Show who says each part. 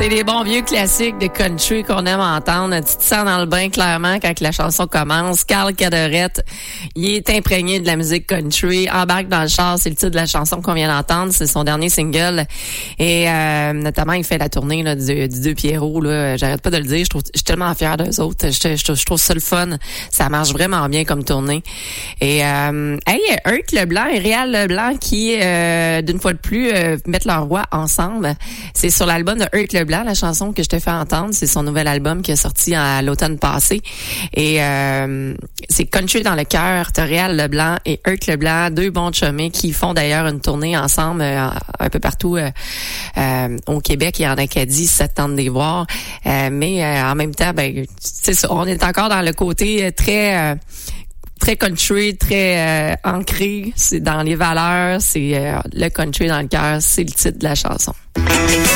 Speaker 1: C'est les bons vieux classiques de country qu'on aime entendre. Tu te sens dans le bain, clairement, quand la chanson commence. Carl Cadorette, il est imprégné de la musique country. Embarque dans le char, c'est le titre de la chanson qu'on vient d'entendre. C'est son dernier single. Et notamment, il fait la tournée là, du Deux Pierrot. Là. J'arrête pas de le dire. Je suis tellement fière d'eux autres. Je trouve ça le fun. Ça marche vraiment bien comme tournée. Et Hurt Leblanc et Réal Leblanc qui, d'une fois de plus, mettent leur voix ensemble. C'est sur l'album de Hurt Leblanc, la chanson que je te fais entendre. C'est son nouvel album qui est sorti à l'automne passé. Et c'est Country dans le cœur. T'as Réal Leblanc et Hurt Leblanc, deux bons chumés qui font d'ailleurs une tournée ensemble un peu partout au Québec et en Acadie, si ça te tente de les voir. Mais en même temps, c'est ça, on est encore dans le côté très country, très ancré. C'est dans les valeurs, c'est le country dans le cœur, c'est le titre de la chanson.